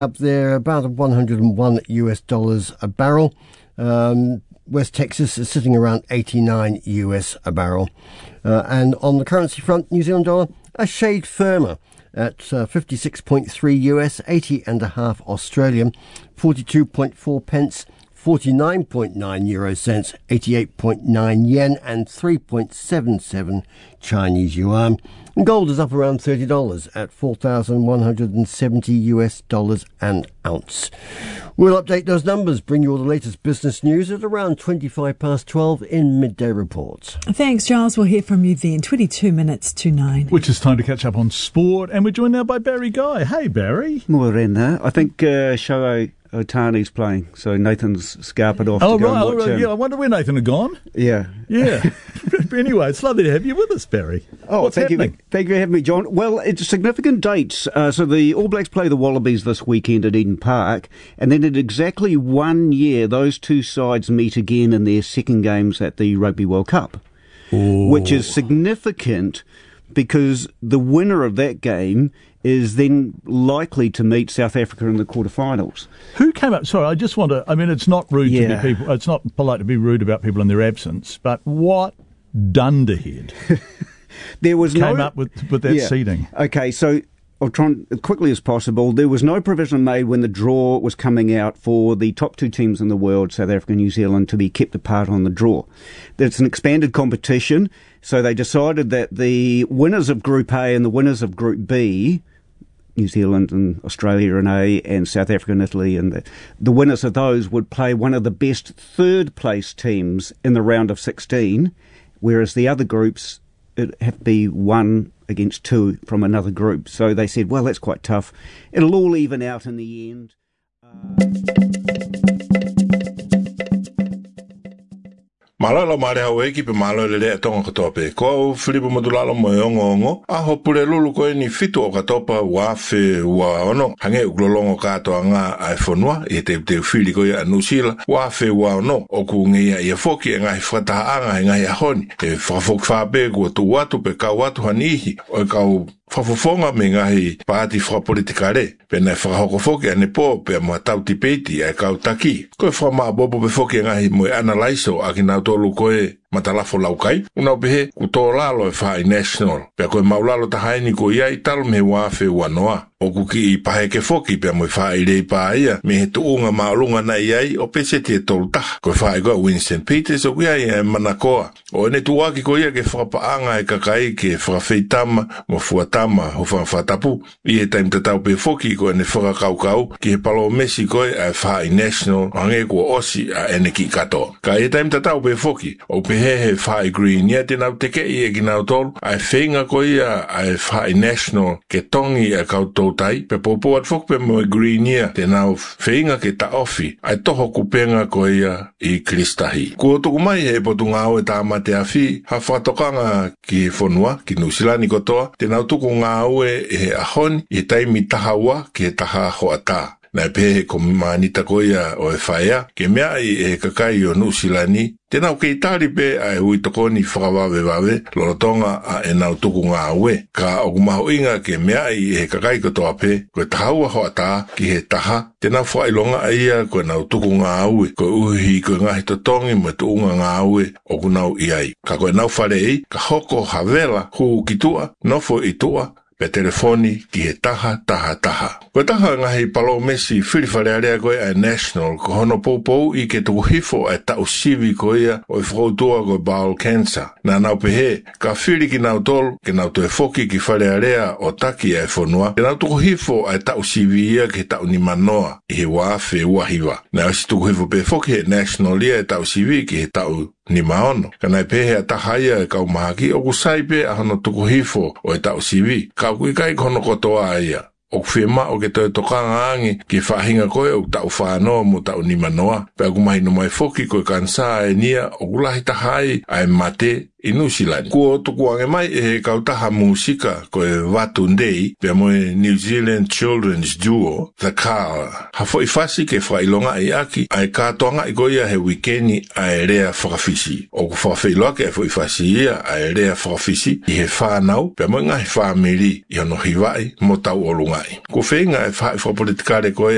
up there about $101 a barrel. West Texas is sitting around $89 a barrel. And on the currency front, New Zealand dollar a shade firmer at 56.3 US, 80.5 Australian, 42.4 pence, 49.9 euro cents, 88.9 yen, and 3.77 Chinese yuan. And gold is up around $30 at $4,170 an ounce. We'll update those numbers, bring you all the latest business news at around 12 in Midday Reports. Thanks, Giles. We'll hear from you then, 22 minutes to 9. Which is time to catch up on sport, and we're joined now by Barry Guy. Hey, Barry. Morena. I think Shohei Ohtani's playing, so Nathan's scarpered off to go and watch him. Yeah, I wonder where Nathan had gone. Yeah. Anyway, it's lovely to have you with us, Barry. What's happening? Thank you for having me, John. Well, it's significant dates. So the All Blacks play the Wallabies this weekend at Eden Park, and then in exactly 1 year, those two sides meet again in their second games at the Rugby World Cup, which is significant because the winner of that game is then likely to meet South Africa in the quarterfinals. Who came up? Sorry, I just want to. I mean, it's not rude to be people. It's not polite to be rude about people in their absence. But what dunderhead came up with that seeding? Okay, so I'll try as quickly as possible. There was no provision made when the draw was coming out for the top two teams in the world, South Africa and New Zealand, to be kept apart on the draw. It's an expanded competition, so they decided that the winners of Group A and the winners of Group B, New Zealand and Australia in A, and South Africa and Italy, and the winners of those would play one of the best third-place teams in the round of 16, whereas the other groups, it'd have to be 1 against 2 from another group. So they said, well, that's quite tough. It'll all even out in the end. Malala mare hau eki pe malo le lea tonga katoa pe. Ko Filipo Madulalo mo ongo. A hopure lulu koe ni fitu o katopa wafe wa ono. Hange uglolongo katoa nga iPhone e te fili koe anusila. Wafe wa ono. Oku ngia ia foki e ngai whataha anga e ngai ahoni. E whafok whape kua tu watu pe ka watu hanihi. O kau whafofonga me ngahi paati whapolitikare. Pena whakahoko foki ane po pe mua tau tipeti e kau taki. Koe whama bobo pe foki e ngahi moe analaiso aki nau tolu koe matalafo laukai. Unau pehe kuto lalo e whai national. Pea koe maulalo tahaini ko ia i talo me wafe wanoa. Oku ki i paheke foki pea moe whai rei pā ia. Me he tuunga maulunga na iai o pese te tolu taha. Koe whai koe Winston Peters o kia i e manakoa. O ene tuaki ko ia ke whapaanga e kakai ke whawhitama mo fuatama ho whawhatapu. I e taim tatau pe foki ko ene whakakaukau ki he palo mesi koe a whai national hange kua osi a ene ki katoa. Ka e taim tatau pe foki o pe he whai green ia te nau teke i e ki nau tolu a whenga ko ia a whai national ke tongi a kautou tai pe popo at fok pe mo green ia te nau whenga ke ta ofi a toho kupenga ko ia i kristahi. Kua tuku mai he potu ngau e tā mate afi ha whatokanga ki whonua ki nusilani kotoa te nau tuku ngau e he ahoni i taimi tahaua ki he taha hoata. Nai pehe ko manita koia o e whaea, ke mea i e kakai o Nusilani, te nau kei tari pe a e hui tokoni whakawawe lorotonga a e nau tuku ngā ue. Ka oku maho inga ke mea i e kakai kotoa pe, koe tahaua hoa tā ki he taha, te nau whailonga a ia koe nau tuku ngā ue, koe uhi koe ngahi totongi mo tuunga ngā ue oku nau iai. Ka koe nau whare ei, ka hoko havela hu ki tua, nofo i tua, pe telefoni ki he taha. Koe taha ngahi palo mesi whiriwharearea koe a national ko hono poupou i ke tuku hifo a tau sivi ko ia o i whakautua koe bowel cancer. Nā nau pehe, ka whiri ki nau tolu, ke nau toe foki ki wharearea o taki a e whonua, ke nau tuku hifo a tau sivi ia ke tau ni manoa i he wafe uahiwa. Nā osi tuku hifo pe foki he national ia e tau sivi ki he tau ni maono. Kanai pehe a tahaia e kau mahaki o kusaipe a hono tuku hifo o e tau sivi. Kau kui kai kono kotoa ia. O kwhema o ke toi tokanga angi ki whahinga koe o tau whanoa mo tau ni manoa. Pea kumahi no mai foki koe kansa e nia o kulahi tahai a e mate i Nusilani. Kua tuku ange mai e he kautaha musika koe Watu Ndei, pea moe New Zealand Children's Duo, The Car. Hafo i whasi ke whailonga i aki, a e kātoanga i koia he wikeni a e rea whakawhisi. O ku whawhailoa ke hafo i whasi ia a e rea whakawhisi i he whanau, pea moe ngahi whamiri i ono hiwai mo tau olungai. Ko whenga e whapolitikare koe